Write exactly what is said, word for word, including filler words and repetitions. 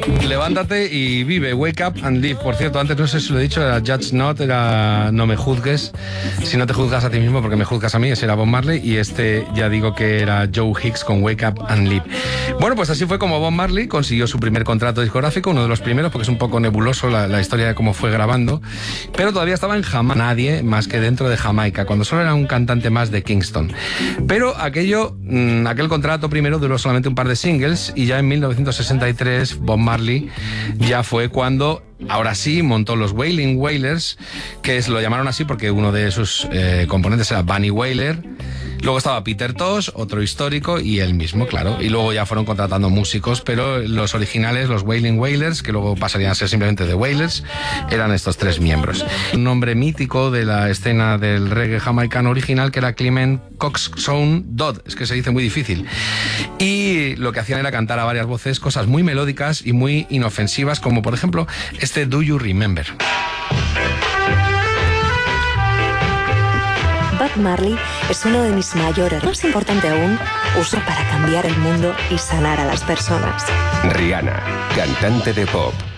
Levántate y vive, wake up and live. Por cierto, antes no sé si lo he dicho, era Judge Not, era no me juzgues, si no te juzgas a ti mismo porque me juzgas a mí, ese era Bob Marley, y este ya digo que era Joe Hicks con Wake Up and Live. Bueno, pues así fue como Bob Marley consiguió su primer contrato discográfico, uno de los primeros, porque es un poco nebuloso la, la historia de cómo fue grabando, pero todavía estaba en Jamaica, nadie más que dentro de Jamaica, cuando solo era un cantante más de Kingston. Pero aquello, mmm, aquel contrato primero duró solamente un par de singles, y ya en mil novecientos sesenta y tres Bob Marley ya fue cuando, ahora sí, montó los Wailing Wailers, que es, lo llamaron así porque uno de sus eh, componentes era Bunny Wailer. Luego estaba Peter Tosh, otro histórico, y él mismo, claro. Y luego ya fueron contratando músicos, pero los originales, los Wailing Wailers, que luego pasarían a ser simplemente The Wailers, eran estos tres miembros. Un nombre mítico de la escena del reggae jamaicano original, que era Clement Coxsone Dodd, es que se dice muy difícil. Y lo que hacían era cantar a varias voces cosas muy melódicas y muy inofensivas, como por ejemplo este Do You Remember. Bob Marley es uno de mis mayores, más importante aún, uso para cambiar el mundo y sanar a las personas. Rihanna, cantante de pop.